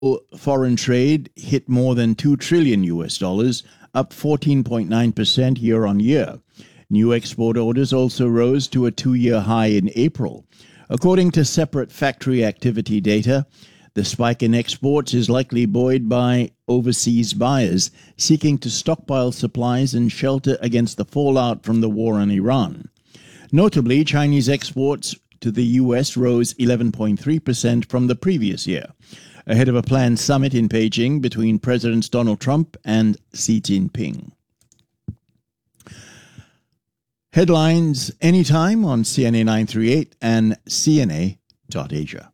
foreign trade hit more than 2 trillion US dollars, up 14.9% year on year. New export orders also rose to a 2-year high in April. According to separate factory activity data, the spike in exports is likely buoyed by overseas buyers seeking to stockpile supplies and shelter against the fallout from the war on Iran. Notably, Chinese exports to the U.S. rose 11.3% from the previous year, ahead of a planned summit in Beijing between Presidents Donald Trump and Xi Jinping. Headlines anytime on CNA 938 and CNA.Asia.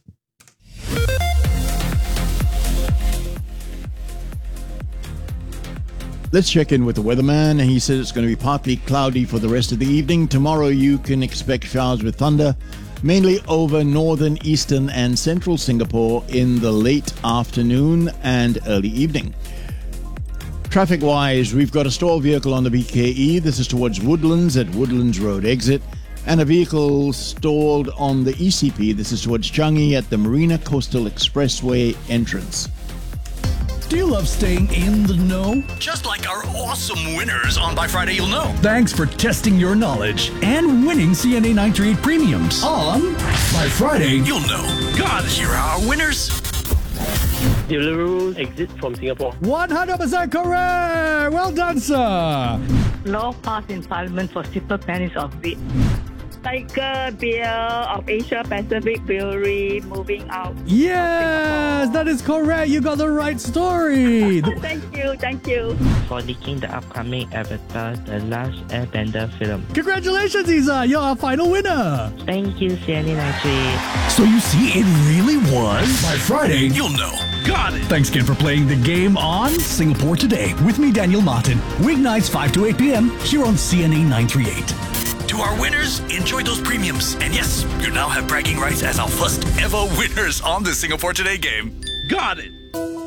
Let's check in with the weatherman. He says it's going to be partly cloudy for the rest of the evening. Tomorrow you can expect showers with thunder, mainly over northern, eastern and central Singapore in the late afternoon and early evening. Traffic-wise, we've got a stalled vehicle on the BKE. This is towards Woodlands at Woodlands Road exit. And a vehicle stalled on the ECP. This is towards Changi at the Marina Coastal Expressway entrance. Do you love staying in the know? Just like our awesome winners on By Friday You'll Know. Thanks for testing your knowledge and winning CNA 938 premiums on By Friday You'll Know. God, here are our winners. Deliveroo exit from Singapore. 100% correct! Well done, sir! Law passed in Parliament for simple pennies of wheat. Tiger Beer of Asia Pacific Brewery moving out. Yes, that is correct. You got the right story. Thank you. For leaking the upcoming Avatar The Last Airbender film. Congratulations, Isa. You're our final winner. Thank you, CNA 938. So you see, it really was By Friday You'll Know. Got it. Thanks again for playing the game on Singapore Today with me, Daniel Martin. Weeknights 5 to 8 p.m. here on CNA 938. To our winners, enjoy those premiums. And yes, you now have bragging rights as our first ever winners on the Singapore Today game. Got it.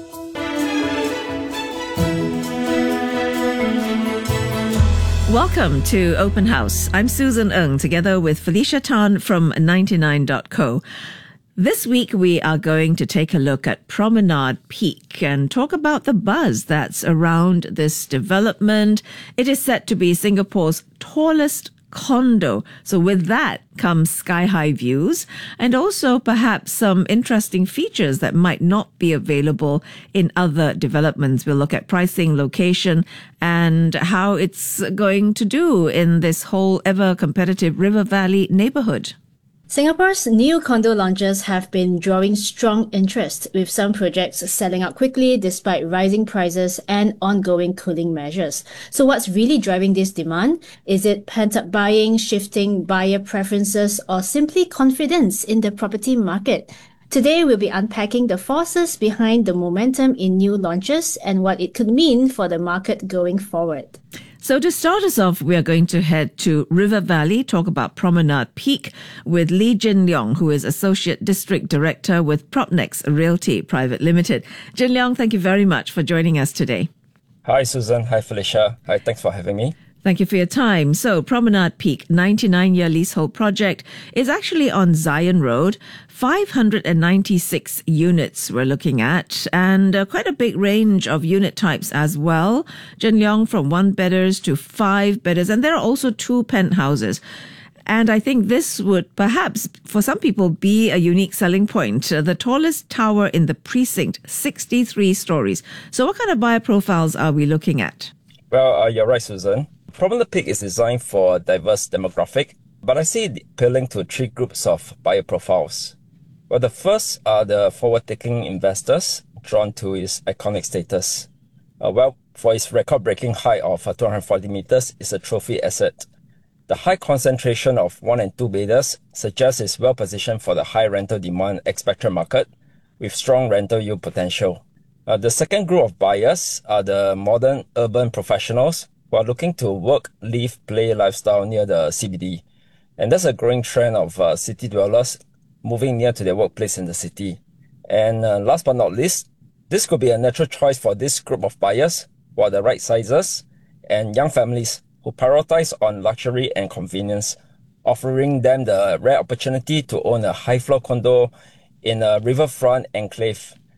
Welcome to Open House. I'm Susan Ng, together with Felicia Tan from 99.co. This week, we are going to take a look at Promenade Peak and talk about the buzz that's around this development. It is set to be Singapore's tallest condo. So with that comes sky-high views and also perhaps some interesting features that might not be available in other developments. We'll look at pricing, location, and how it's going to do in this whole ever-competitive River Valley neighborhood. Singapore's new condo launches have been drawing strong interest, with some projects selling out quickly despite rising prices and ongoing cooling measures. So what's really driving this demand? Is it pent-up buying, shifting buyer preferences, or simply confidence in the property market? Today, we'll be unpacking the forces behind the momentum in new launches and what it could mean for the market going forward. So to start us off, we are going to head to River Valley, talk about Promenade Peak with Lee Jin Leong, who is Associate District Director with Propnex Realty Private Limited. Jin Leong, thank you very much for joining us today. Hi, Susan. Hi, Felicia. Hi, thanks for having me. Thank you for your time. So Promenade Peak, 99-year leasehold project, is actually on Zion Road. 596 units we're looking at, and quite a big range of unit types as well. Jin Leong, from 1-bedders to 5-bedders, and there are also 2 penthouses. And I think this would perhaps, for some people, be a unique selling point. The tallest tower in the precinct, 63 stories. So what kind of buyer profiles are we looking at? Well, you're right, Susan. Promenade Peak is designed for a diverse demographic, but I see it appealing to 3 groups of buyer profiles. Well, the first are the forward-thinking investors drawn to its iconic status. For its record-breaking height of 240 meters, it's a trophy asset. The high concentration of 1 and 2 bedders suggests it's well-positioned for the high rental demand expected market with strong rental yield potential. The second group of buyers are the modern urban professionals who are looking to work, live, play lifestyle near the CBD. And there's a growing trend of city dwellers moving near to their workplace in the city. And last but not least, this could be a natural choice for this group of buyers who are the right sizes and young families who prioritize on luxury and convenience, offering them the rare opportunity to own a high-floor condo in a riverfront enclave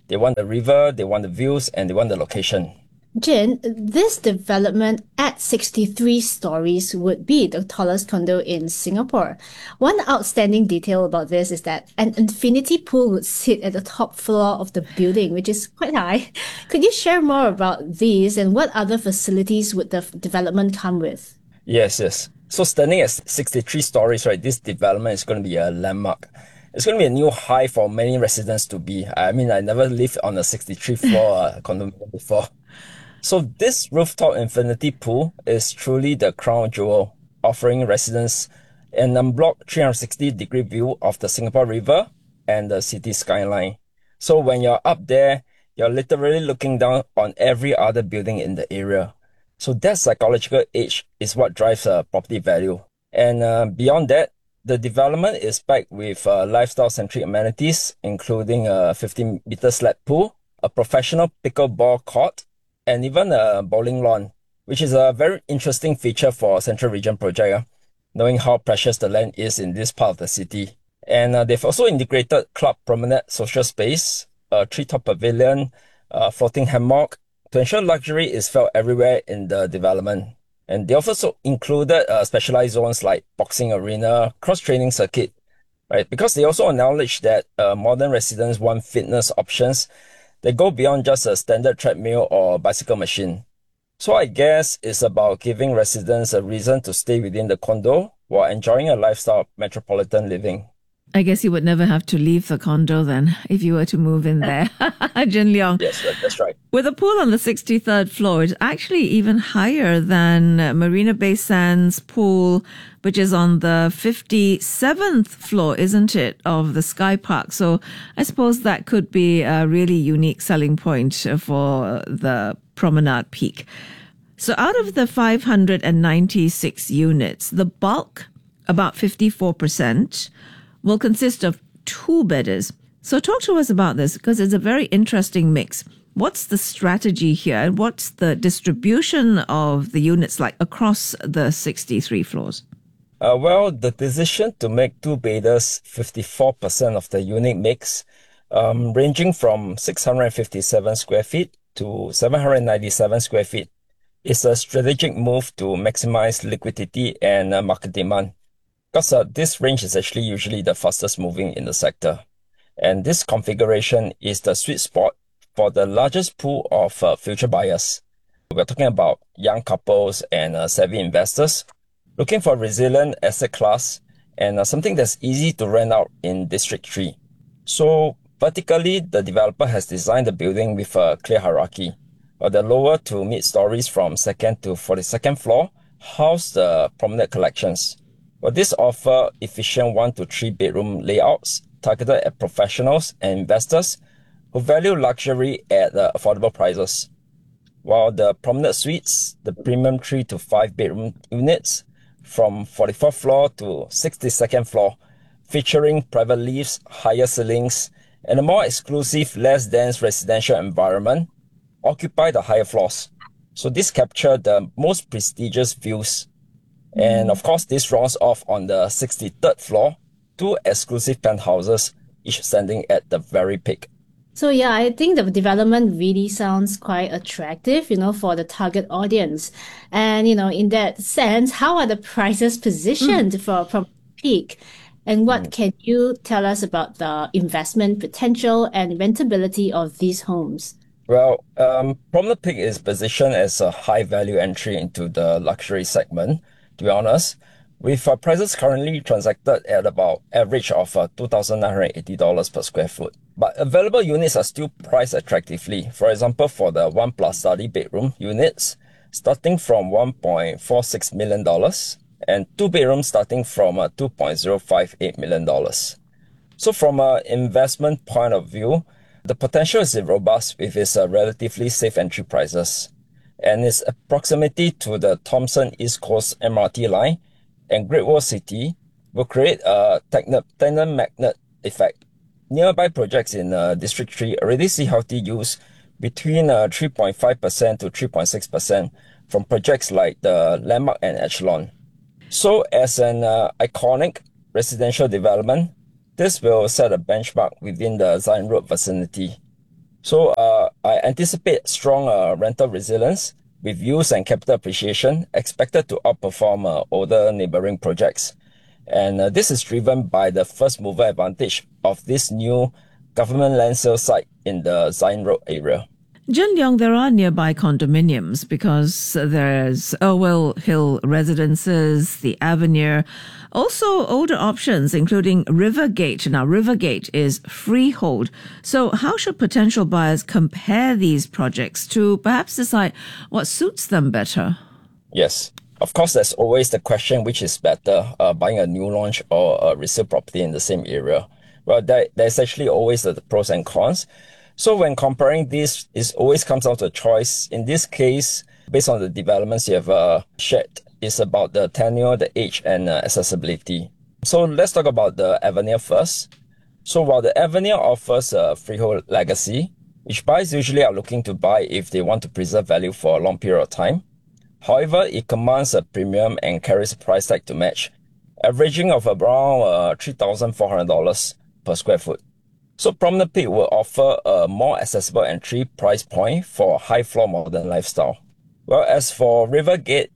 They want the river, they want the views, and they want the location. Jin, this development at 63 stories would be the tallest condo in Singapore. One outstanding detail about this is that an infinity pool would sit at the top floor of the building, which is quite high. Could you share more about these and what other facilities would the development come with? Yes. So standing at 63 stories, right, this development is going to be a landmark. It's going to be a new high for many residents to be. I mean, I never lived on a 63 floor condominium before. So this rooftop infinity pool is truly the crown jewel, offering residents an unblocked 360-degree view of the Singapore River and the city skyline. So when you're up there, you're literally looking down on every other building in the area. So that psychological edge is what drives property value. And beyond that, the development is packed with lifestyle-centric amenities, including a 15-meter slab pool, a professional pickleball court, and even a bowling lawn, which is a very interesting feature for Central Region project, knowing how precious the land is in this part of the city. And they've also integrated club promenade social space, a treetop pavilion, a floating hammock, to ensure luxury is felt everywhere in the development. And they also included specialized zones like boxing arena, cross-training circuit, right? Because they also acknowledge that modern residents want fitness options they go beyond just a standard treadmill or bicycle machine. So I guess it's about giving residents a reason to stay within the condo while enjoying a lifestyle of metropolitan living. I guess you would never have to leave the condo then if you were to move in there. Jin Leong. Yes, that's right. With a pool on the 63rd floor, it's actually even higher than Marina Bay Sands pool, which is on the 57th floor, isn't it, of the Sky Park? So I suppose that could be a really unique selling point for the Promenade Peak. So out of the 596 units, the bulk, about 54%, will consist of two-bedders. So talk to us about this, because it's a very interesting mix. What's the strategy here, and what's the distribution of the units like across the 63 floors? Well, the decision to make two-bedders 54% of the unit mix, ranging from 657 square feet to 797 square feet, is a strategic move to maximize liquidity and market demand. Because this range is actually usually the fastest moving in the sector. And this configuration is the sweet spot for the largest pool of future buyers. We're talking about young couples and savvy investors looking for a resilient asset class and something that's easy to rent out in District 3. So vertically, the developer has designed the building with a clear hierarchy. The lower to mid stories from 2nd to 42nd floor house the promenade collections. This offer efficient 1 to 3 bedroom layouts targeted at professionals and investors who value luxury at affordable prices. While the promenade suites, the premium 3 to 5 bedroom units from 44th floor to 62nd floor, featuring private lifts, higher ceilings, and a more exclusive, less dense residential environment, occupy the higher floors. So this capture the most prestigious views. And of course, this rounds off on the 63rd floor, 2 exclusive penthouses, each standing at the very peak. So yeah, I think the development really sounds quite attractive, for the target audience. And, in that sense, how are the prices positioned from peak? And what can you tell us about the investment potential and rentability of these homes? Well, Promenade Peak is positioned as a high-value entry into the luxury segment, to be honest, with prices currently transacted at about average of $2,980 per square foot. But available units are still priced attractively. For example, for the 1+ study bedroom units, starting from $1.46 million and 2 bedrooms starting from $2.058 million. So from an investment point of view, the potential is robust with its relatively safe entry prices. And its proximity to the Thomson East Coast MRT line and Great Wall City will create a tenant magnet effect. Nearby projects in District 3 already see healthy use between 3.5% to 3.6% from projects like the Landmark and Echelon. So as an iconic residential development, this will set a benchmark within the Zion Road vicinity. So I anticipate strong rental resilience with use and capital appreciation expected to outperform older neighboring projects. And this is driven by the first mover advantage of this new government land sale site in the Zion Road area. Jin Leong, there are nearby condominiums because there's Irwell Hill Residences, the Avenir, also older options including Rivergate. Now, Rivergate is freehold. So how should potential buyers compare these projects to perhaps decide what suits them better? Yes. Of course, there's always the question which is better, buying a new launch or a resale property in the same area. Well, there's actually always the pros and cons. So when comparing this, it always comes down to a choice. In this case, based on the developments you have shared, it's about the tenure, the age, and accessibility. So let's talk about the Avenir first. So while the Avenir offers a freehold legacy, which buyers usually are looking to buy if they want to preserve value for a long period of time, however, it commands a premium and carries a price tag to match, averaging of around $3,400 per square foot. So Promenade Peak will offer a more accessible entry price point for high-floor modern lifestyle. Well, as for Rivergate,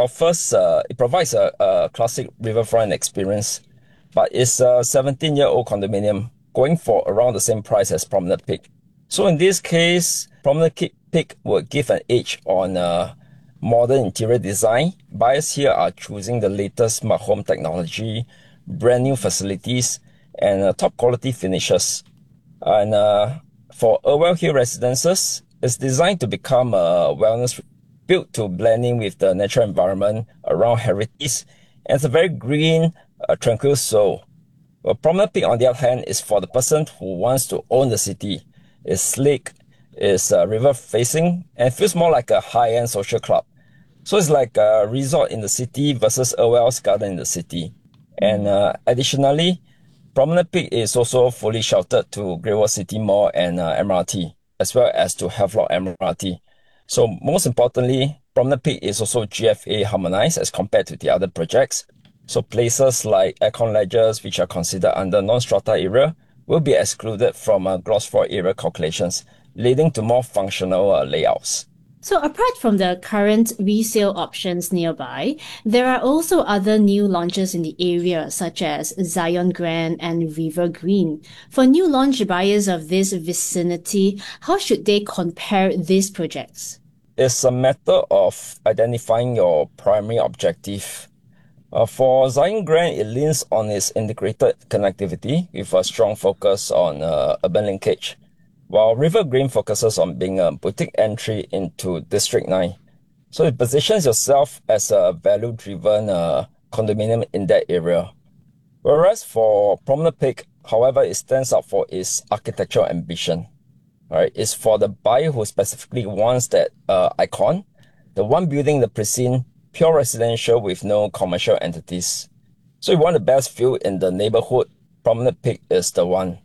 it provides a classic riverfront experience, but it's a 17-year-old condominium going for around the same price as Promenade Peak. So in this case, Promenade Peak will give an edge on modern interior design. Buyers here are choosing the latest smart home technology, brand new facilities, and top quality finishes. And for Irwell Hill Residences, it's designed to become a wellness built to blending with the natural environment around Heritage, and it's a very green, tranquil soul. Well, Promenade Peak, on the other hand, is for the person who wants to own the city. It's sleek, it's river-facing, and feels more like a high-end social club. So it's like a resort in the city versus Irwell's garden in the city. And additionally, Promenade Peak is also fully sheltered to Great World City Mall and MRT, as well as to Havelock MRT. So most importantly, Promenade Peak is also GFA harmonized as compared to the other projects. So places like aircon ledges, which are considered under non-strata area, will be excluded from gross floor area calculations, leading to more functional layouts. So apart from the current resale options nearby, there are also other new launches in the area, such as Zion Grand and River Green. For new launch buyers of this vicinity, how should they compare these projects? It's a matter of identifying your primary objective. For Zion Grand, it leans on its integrated connectivity with a strong focus on urban linkage, while River Green focuses on being a boutique entry into District 9. So it positions yourself as a value-driven condominium in that area. Whereas for Promenade Peak, however, it stands out for its architectural ambition. Right? It's for the buyer who specifically wants that icon, the one building the pristine, pure residential with no commercial entities. So if you want the best view in the neighborhood, Promenade Peak is the one.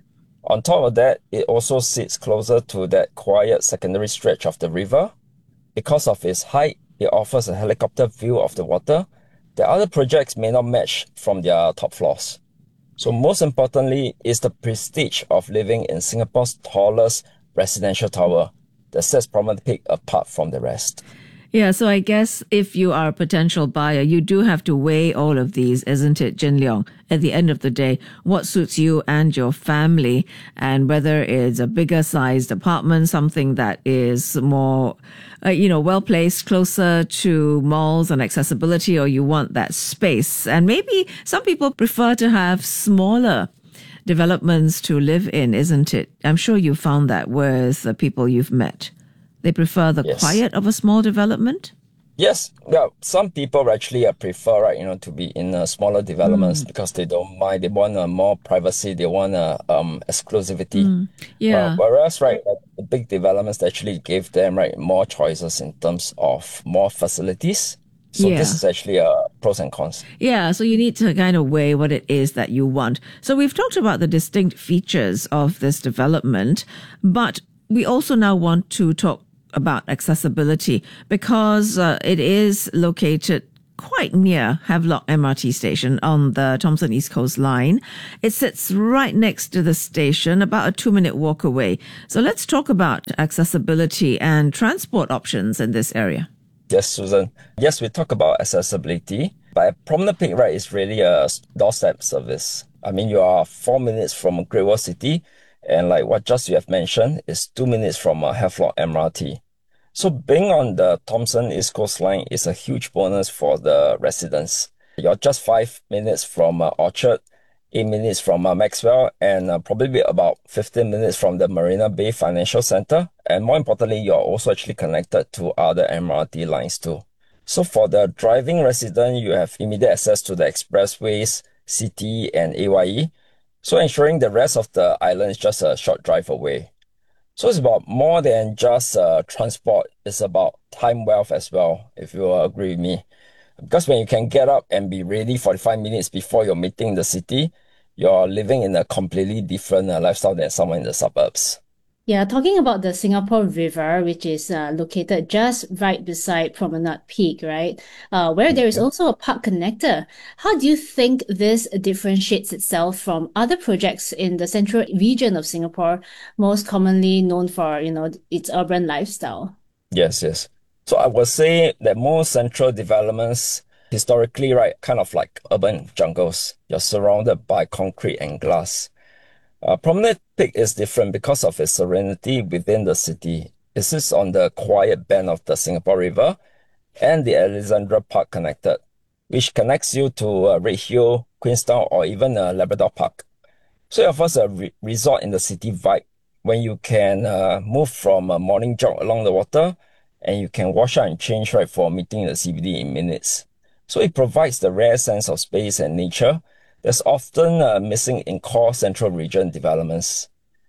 On top of that, it also sits closer to that quiet secondary stretch of the river. Because of its height, it offers a helicopter view of the water that other projects may not match from their top floors. So most importantly is the prestige of living in Singapore's tallest residential tower that sets Promenade Peak apart from the rest. Yeah, so I guess if you are a potential buyer, you do have to weigh all of these, isn't it, Jin Leong? At the end of the day, what suits you and your family, and whether it's a bigger sized apartment, something that is more, well placed, closer to malls and accessibility, or you want that space. And maybe some people prefer to have smaller developments to live in, isn't it? I'm sure you found that with the people you've met. They prefer the quiet of a small development? Yes. Well, some people actually prefer, to be in smaller developments because they don't mind. They want more privacy. They want exclusivity. Whereas, the big developments actually give them, more choices in terms of more facilities. So this is actually pros and cons. Yeah, so you need to kind of weigh what it is that you want. So we've talked about the distinct features of this development, but we also now want to talk about accessibility because it is located quite near Havelock MRT station on the Thomson East Coast line. It sits right next to the station, about a 2-minute walk away. So let's talk about accessibility and transport options in this area. Yes, Susan. Yes, we talk about accessibility, but Promenade Peak, right, is really a doorstep service. I mean, you are 4 minutes from Great World City, and like what just you have mentioned, is 2 minutes from Havelock MRT. So being on the Thomson East Coast line is a huge bonus for the residents. You're just 5 minutes from Orchard, 8 minutes from Maxwell, and probably about 15 minutes from the Marina Bay Financial Center. And more importantly, you're also actually connected to other MRT lines too. So for the driving resident, you have immediate access to the expressways, CT and AYE. So ensuring the rest of the island is just a short drive away. So it's about more than just transport. It's about time wealth as well, if you agree with me. Because when you can get up and be ready 45 minutes before you're meeting the city, you're living in a completely different lifestyle than someone in the suburbs. Yeah, talking about the Singapore River, which is located just right beside Promenade Peak, right? Where there is also a park connector. How do you think this differentiates itself from other projects in the central region of Singapore, most commonly known for, its urban lifestyle? Yes. So I would say that most central developments historically, right, kind of like urban jungles. You're surrounded by concrete and glass. Promenade Peak is different because of its serenity within the city. It sits on the quiet bend of the Singapore River and the Alexandra Park connected, which connects you to Redhill, Queenstown, or even Labrador Park. So it offers a resort in the city vibe when you can move from a morning jog along the water and you can wash out and change right for meeting the CBD in minutes. So it provides the rare sense of space and nature that's often missing in core central region developments.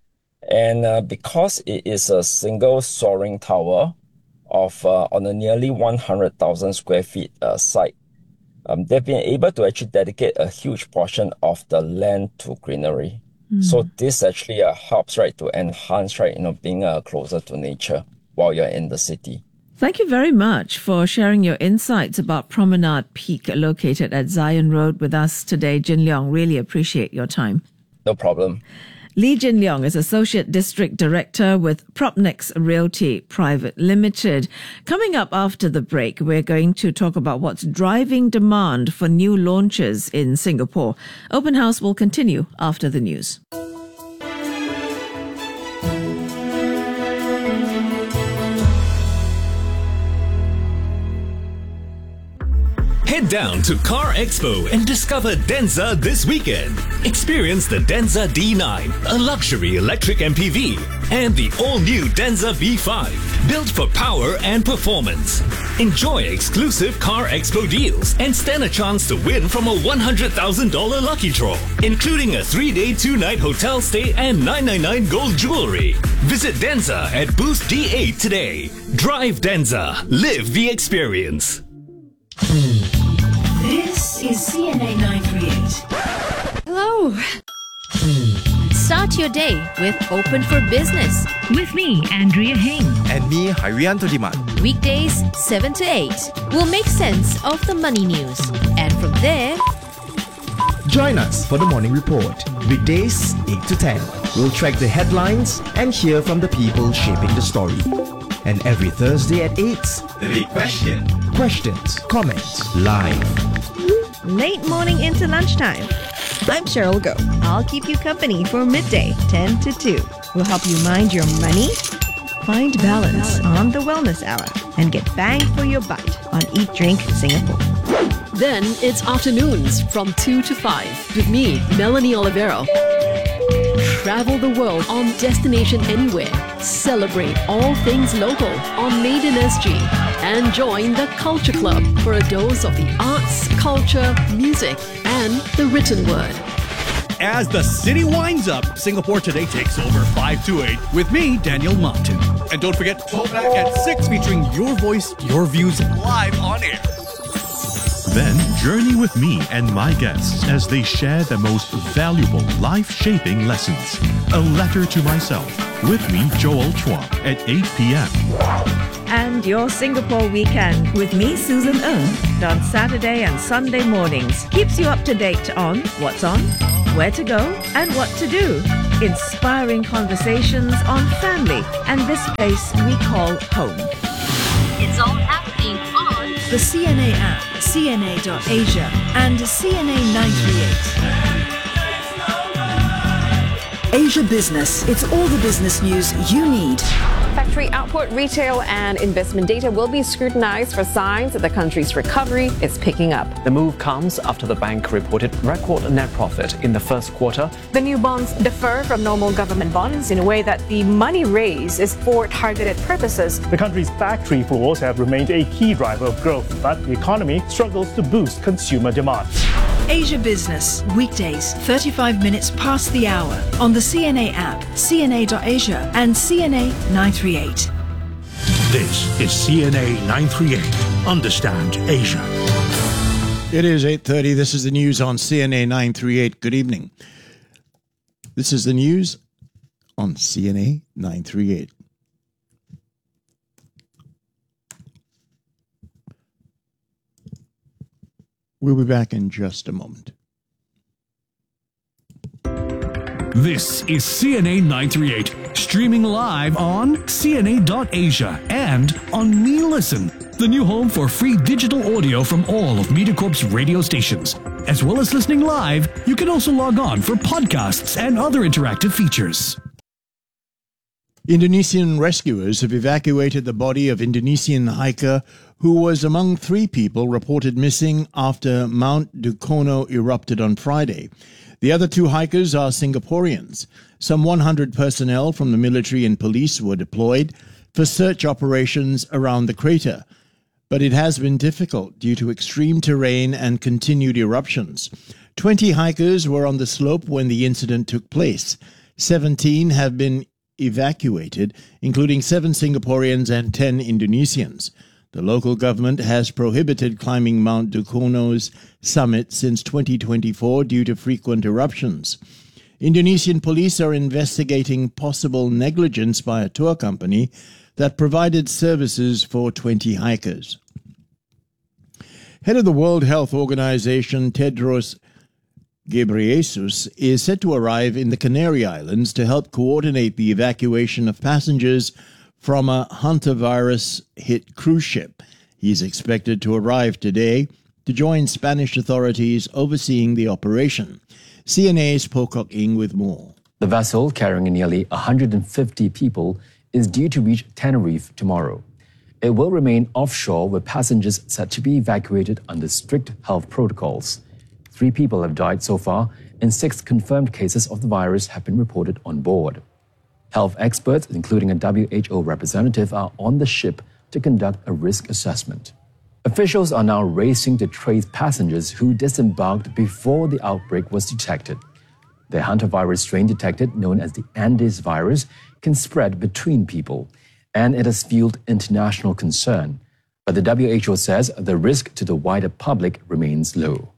And because it is a single soaring tower of on a nearly 100,000 square feet site, they've been able to actually dedicate a huge portion of the land to greenery. So this actually helps, right, to enhance, right, being closer to nature while you're in the city. Thank you very much for sharing your insights about Promenade Peak located at Zion Road with us today, Jin Leong. Really appreciate your time. No problem. Lee Jin Leong is Associate District Director with Propnex Realty Private Limited. Coming up after the break, we're going to talk about what's driving demand for new launches in Singapore. Open House will continue after the news. Head down to Car Expo and discover Denza this weekend. Experience the Denza D9, a luxury electric MPV, and the all-new Denza V5, built for power and performance. Enjoy exclusive Car Expo deals and stand a chance to win from a $100,000 lucky draw, including a 3-day, 2-night hotel stay and $999 gold jewelry. Visit Denza at booth D8 today. Drive Denza. Live the experience. This is CNA 938. Hello. Start your day with Open for Business. With me, Andrea Heng. And me, Harianto Diman. Weekdays, 7 to 8. We'll make sense of the money news. And from there, join us for the Morning Report. Weekdays, 8 to 10. We'll track the headlines and hear from the people shaping the story. And every Thursday at 8, The Big Question. Questions, comments, live. Late morning into lunchtime. I'm Cheryl Go. I'll keep you company for midday, 10 to 2. We'll help you mind your money, find balance on the Wellness Hour, and get bang for your buck on Eat Drink Singapore. Then it's afternoons from 2 to 5 with me, Melanie Olivero. Travel the world on Destination Anywhere. Celebrate all things local on Made in SG. And join the Culture Club for a dose of the arts, culture, music, and the written word. As the city winds up, Singapore Today takes over 5 to 8 with me, Daniel Martin. And don't forget, Talkback at 6 featuring your voice, your views live on air. Then journey with me and my guests as they share the most valuable life-shaping lessons. A Letter to Myself with me, Joel Chua, at 8 p.m. And your Singapore weekend with me, Susan Ng, on Saturday and Sunday mornings keeps you up to date on what's on, where to go, and what to do. Inspiring conversations on family and this place we call home. It's all happening on The CNA app, CNA.Asia, and CNA 938. Asia Business. It's all the business news you need. Factory output, retail, and investment data will be scrutinized for signs that the country's recovery is picking up. The move comes after the bank reported record net profit in the first quarter. The new bonds differ from normal government bonds in a way that the money raised is for targeted purposes. The country's factory floors have remained a key driver of growth, but the economy struggles to boost consumer demand. Asia Business, weekdays, 35 minutes past the hour, on the CNA app, CNA.Asia, and CNA 938. This is CNA 938. Understand Asia. It is 8:30. This is the news on CNA 938. Good evening. This is the news on CNA 938. We'll be back in just a moment. This is CNA 938, streaming live on CNA.Asia and on Me Listen, the new home for free digital audio from all of MediaCorp's radio stations. As well as listening live, you can also log on for podcasts and other interactive features. Indonesian rescuers have evacuated the body of Indonesian hiker who was among 3 people reported missing after Mount Dukono erupted on Friday. The other 2 hikers are Singaporeans. Some 100 personnel from the military and police were deployed for search operations around the crater, but it has been difficult due to extreme terrain and continued eruptions. 20 hikers were on the slope when the incident took place. 17 have been evacuated, including 7 Singaporeans and 10 Indonesians. The local government has prohibited climbing Mount Dukono's summit since 2024 due to frequent eruptions. Indonesian police are investigating possible negligence by a tour company that provided services for 20 hikers. Head of the World Health Organization, Tedros Ghebreyesus, is set to arrive in the Canary Islands to help coordinate the evacuation of passengers from a hantavirus-hit cruise ship. He is expected to arrive today to join Spanish authorities overseeing the operation. CNA's Pocock Ing with more. The vessel, carrying nearly 150 people, is due to reach Tenerife tomorrow. It will remain offshore with passengers set to be evacuated under strict health protocols. 3 people have died so far, and 6 confirmed cases of the virus have been reported on board. Health experts, including a WHO representative, are on the ship to conduct a risk assessment. Officials are now racing to trace passengers who disembarked before the outbreak was detected. The hantavirus strain detected, known as the Andes virus, can spread between people, and it has fueled international concern. But the WHO says the risk to the wider public remains low.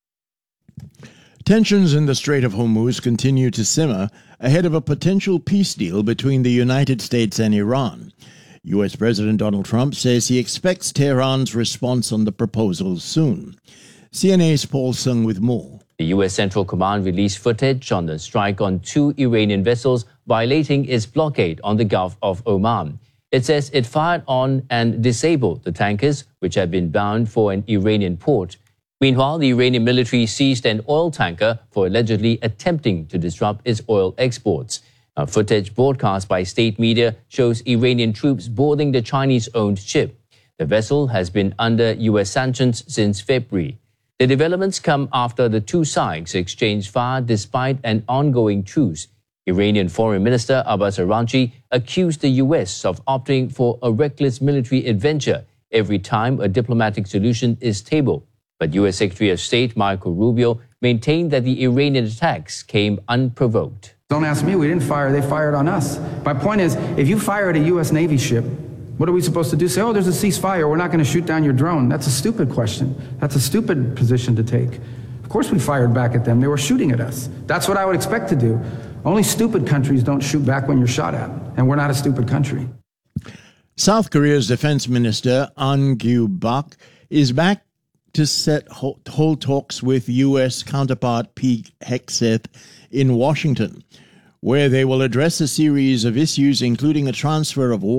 Tensions in the Strait of Hormuz continue to simmer ahead of a potential peace deal between the United States and Iran. U.S. President Donald Trump says he expects Tehran's response on the proposal soon. CNA's Paul Sung with more. The U.S. Central Command released footage on the strike on 2 Iranian vessels violating its blockade on the Gulf of Oman. It says it fired on and disabled the tankers, which had been bound for an Iranian port. Meanwhile, the Iranian military seized an oil tanker for allegedly attempting to disrupt its oil exports. Footage broadcast by state media shows Iranian troops boarding the Chinese-owned ship. The vessel has been under U.S. sanctions since February. The developments come after the 2 sides exchanged fire despite an ongoing truce. Iranian Foreign Minister Abbas Araghchi accused the U.S. of opting for a reckless military adventure every time a diplomatic solution is tabled. But U.S. Secretary of State Marco Rubio maintained that the Iranian attacks came unprovoked. Don't ask me, we didn't fire, they fired on us. My point is, if you fire at a U.S. Navy ship What are we supposed to do? Say, oh, there's a ceasefire. We're not going to shoot down your drone. That's a stupid question. That's a stupid position to take. Of course we fired back at them. They were shooting at us. That's what I would expect to do. Only stupid countries don't shoot back when you're shot at. And we're not a stupid country. South Korea's defense minister, An Gyu-bak, is back to hold talks with U.S. counterpart Pete Hegseth in Washington, where they will address a series of issues, including a transfer of